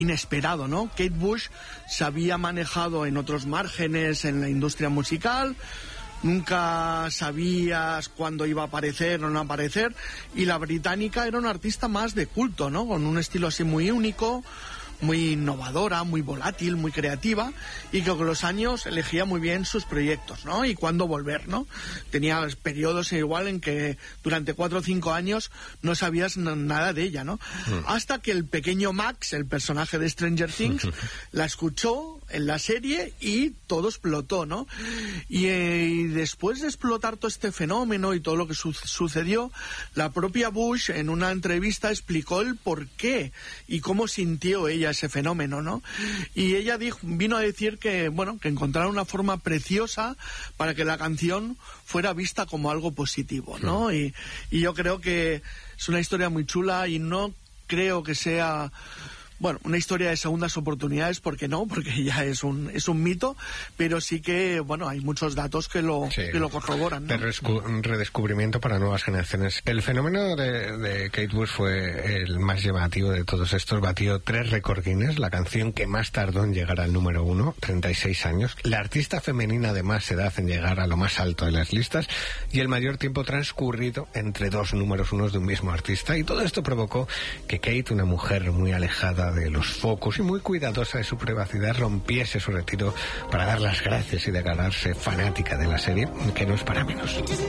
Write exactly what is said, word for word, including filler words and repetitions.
inesperado, ¿no? Kate Bush se había manejado en otros márgenes en la industria musical, nunca sabías cuándo iba a aparecer o no aparecer, y la británica era una artista más de culto, ¿no? Con un estilo así muy único, muy innovadora, muy volátil, muy creativa, y que con los años elegía muy bien sus proyectos, ¿no? Y cuándo volver, ¿no? Tenía periodos igual en que durante cuatro o cinco años no sabías nada de ella, ¿no? Mm. Hasta que el pequeño Max, el personaje de Stranger Things, la escuchó en la serie y todo explotó, ¿no? Y, eh, y después de explotar todo este fenómeno y todo lo que su sucedió, la propia Bush en una entrevista explicó el por qué y cómo sintió ella ese fenómeno, ¿no? Y ella dijo, vino a decir que, bueno, que encontrara una forma preciosa para que la canción fuera vista como algo positivo, ¿no? Sí. Y, y yo creo que es una historia muy chula y no creo que sea... Bueno, una historia de segundas oportunidades, ¿por qué no? Porque ya es un es un mito, pero sí que, bueno, hay muchos datos que lo sí, que lo corroboran, ¿no? De redescubrimiento para nuevas generaciones. El fenómeno de, de Kate Bush fue el más llamativo de todos estos. Batió tres récord Guinness, la canción que más tardó en llegar al número uno, treinta y seis años. La artista femenina de más edad en llegar a lo más alto de las listas y el mayor tiempo transcurrido entre dos números unos de un mismo artista. Y todo esto provocó que Kate, una mujer muy alejada de los focos y muy cuidadosa de su privacidad, rompiese su retiro para dar las gracias y declararse fanática de la serie, que no es para menos.